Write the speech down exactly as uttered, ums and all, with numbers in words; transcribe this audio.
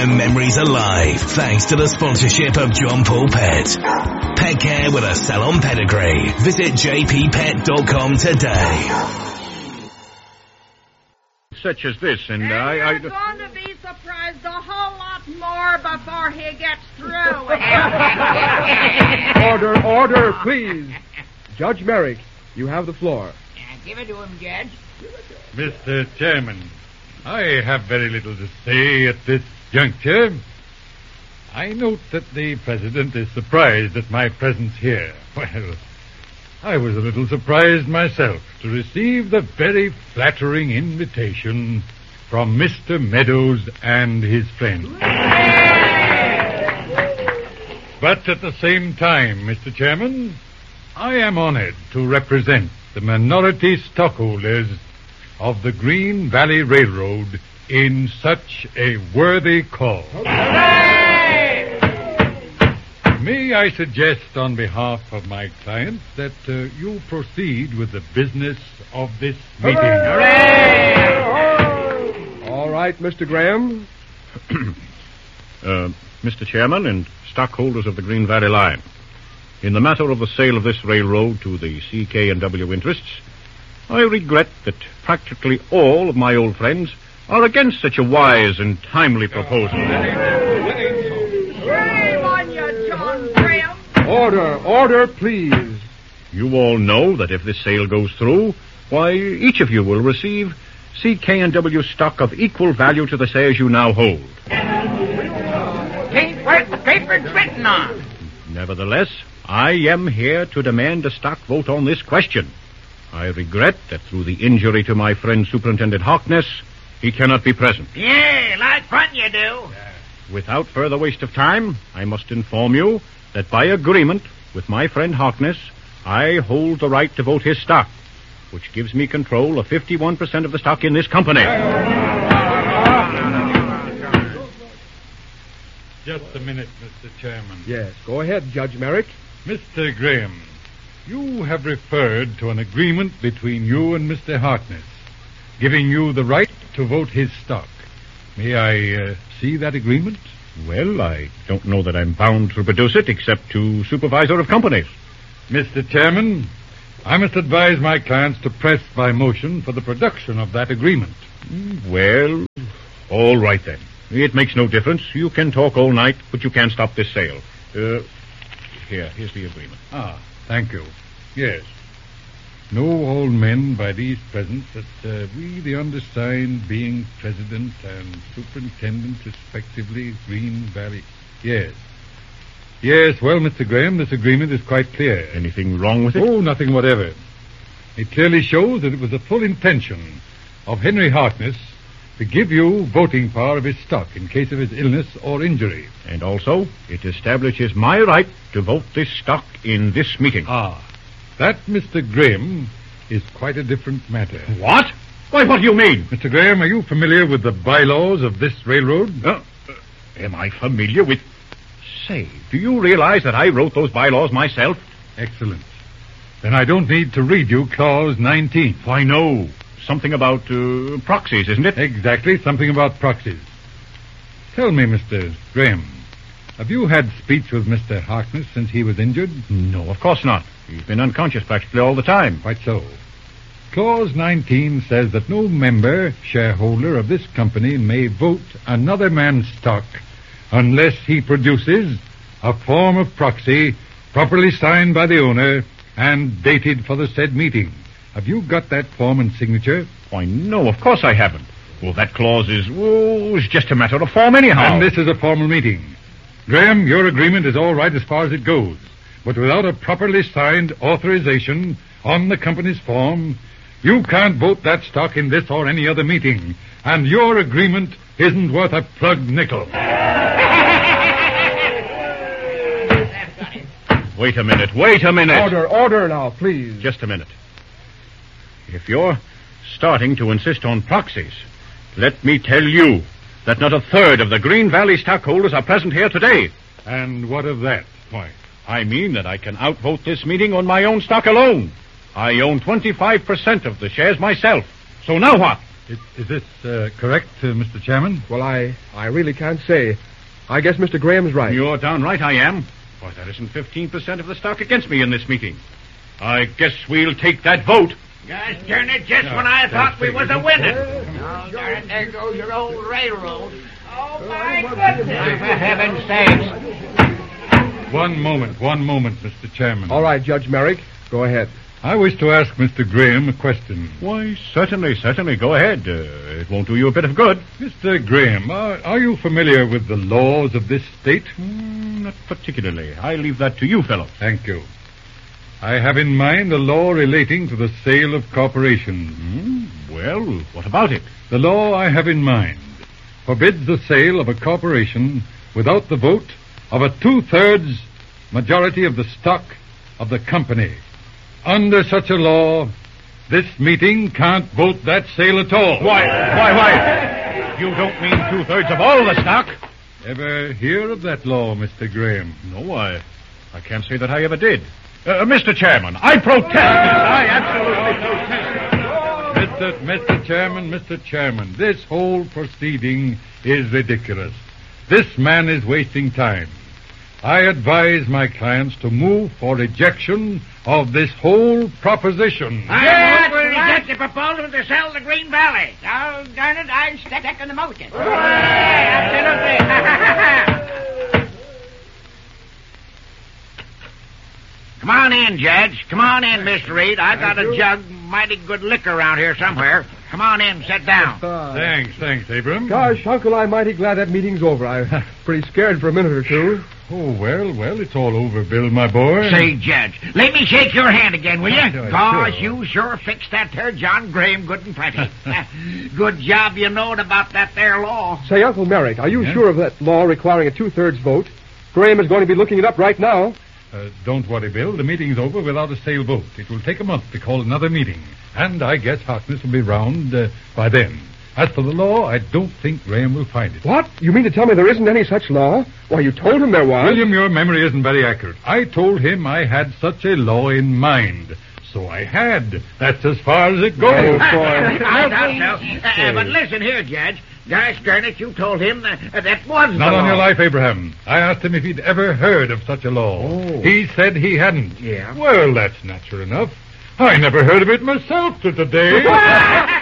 them memories alive thanks to the sponsorship of John Paul Pet. Pet care with a salon pedigree. Visit j p pet dot com today. Such as this, and, and I... you're I... going to be surprised a whole lot more before he gets through. Order, order, please. Judge Merrick, you have the floor. Give it to him, Judge. Mister Chairman, I have very little to say at this juncture. I note that the President is surprised at my presence here. Well, I was a little surprised myself to receive the very flattering invitation from Mister Meadows and his friends. But at the same time, Mister Chairman, I am honored to represent the minority stockholders of the Green Valley Railroad in such a worthy cause. May I suggest on behalf of my clients that uh, you proceed with the business of this meeting. Hooray! All right, Mister Graham. uh, Mister Chairman and stockholders of the Green Valley Line, in the matter of the sale of this railroad to the C K and W interests, I regret that practically all of my old friends are against such a wise and timely proposal. Shame on you, John Graham. Order, order, please. You all know that if this sale goes through, why, each of you will receive C K and W stock of equal value to the shares you now hold. Ain't worth the paper it's written on. Nevertheless, I am here to demand a stock vote on this question. I regret that through the injury to my friend Superintendent Harkness, he cannot be present. Yeah, like fun you do. Without further waste of time, I must inform you that by agreement with my friend Harkness, I hold the right to vote his stock, which gives me control of fifty-one percent of the stock in this company. Just a minute, Mister Chairman. Yes, go ahead, Judge Merrick. Mister Graham, you have referred to an agreement between you and Mister Harkness, giving you the right to vote his stock. May I uh, see that agreement? Well, I don't know that I'm bound to produce it except to Supervisor of Companies. Mister Chairman, I must advise my clients to press by motion for the production of that agreement. Well, all right then. It makes no difference. You can talk all night, but you can't stop this sale. Uh, here, here's the agreement. Ah, thank you. Yes. Know all men by these presents that uh, we, the undersigned, being president and superintendent, respectively, Green Valley. Yes. Yes, well, Mister Graham, this agreement is quite clear. Anything wrong with it? Oh, nothing whatever. It clearly shows that it was the full intention of Henry Harkness to give you voting power of his stock in case of his illness or injury. And also, it establishes my right to vote this stock in this meeting. Ah, that, Mister Graham, is quite a different matter. What? Why, what do you mean? Mister Graham, are you familiar with the bylaws of this railroad? Uh, uh, am I familiar with... Say, do you realize that I wrote those bylaws myself? Excellent. Then I don't need to read you Clause nineteen. Why, no. Something about uh, proxies, isn't it? Exactly, something about proxies. Tell me, Mister Graham, have you had speech with Mister Harkness since he was injured? No, of course not. He's been unconscious practically all the time. Quite so. Clause nineteen says that no member, shareholder of this company may vote another man's stock unless he produces a form of proxy properly signed by the owner and dated for the said meeting. Have you got that form and signature? Why, no, of course I haven't. Well, that clause is, oh, it's just a matter of form anyhow. And this is a formal meeting. Graham, your agreement is all right as far as it goes. But without a properly signed authorization on the company's form, you can't vote that stock in this or any other meeting. And your agreement isn't worth a plugged nickel. Wait a minute, wait a minute. Order, order now, please. Just a minute. If you're starting to insist on proxies, let me tell you that not a third of the Green Valley stockholders are present here today. And what of that? Why? I mean that I can outvote this meeting on my own stock alone. I own twenty-five percent of the shares myself. So now what? Is, is this uh, correct, uh, Mister Chairman? Well, I, I really can't say. I guess Mister Graham's right. You're darn right I am. Why, there isn't fifteen percent of the stock against me in this meeting. I guess we'll take that vote. Gosh darn it, just when I thought we was a winning. Oh, darn it, there goes your old railroad. Oh, my goodness. For heaven's sakes. One moment, one moment, Mister Chairman. All right, Judge Merrick, go ahead. I wish to ask Mister Graham a question. Why, certainly, certainly. Go ahead. Uh, it won't do you a bit of good. Mister Graham, are, are you familiar with the laws of this state? Mm, not particularly. I leave that to you, fellow. Thank you. I have in mind a law relating to the sale of corporations. Mm, well, what about it? The law I have in mind forbids the sale of a corporation without the vote of a two-thirds majority of the stock of the company. Under such a law, this meeting can't vote that sale at all. Why, why, why? You don't mean two-thirds of all the stock? Ever hear of that law, Mister Graham? No, I, I can't say that I ever did. Uh, Mister Chairman, I protest. I absolutely protest. Mister Mister Chairman, Mister Chairman, this whole proceeding is ridiculous. This man is wasting time. I advise my clients to move for rejection of this whole proposition. I will reject the proposal to sell the Green Valley. Oh, darn it, I'm second the motion. Absolutely. Come on in, Judge. Come on in, Mister Reed. I've got a jug mighty good liquor around here somewhere. Come on in, sit down. Thanks, thanks, Abram. Gosh, Uncle, I'm mighty glad that meeting's over. I was pretty scared for a minute or two. Oh, well, well, it's all over, Bill, my boy. Say, Judge, let me shake your hand again, will you? Sure, Gosh, sure. you sure fixed that there John Graham good and plenty. Good job you knowed about that there law. Say, Uncle Merrick, are you Yeah? sure of that law requiring a two-thirds vote? Graham is going to be looking it up right now. Uh, don't worry, Bill. The meeting's over without a sale vote. It will take a month to call another meeting. And I guess Harkness will be round uh, by then. As for the law, I don't think Graham will find it. What? You mean to tell me there isn't any such law? Why, you told him there was. William, your memory isn't very accurate. I told him I had such a law in mind. So I had. That's as far as it goes. Oh, boy. I thought so. Uh, but listen here, Judge. Gosh darn it, you told him that, uh, that was Not the on law. your life, Abraham. I asked him if he'd ever heard of such a law. Oh. He said he hadn't. Yeah. Well, that's natural enough. I never heard of it myself till today.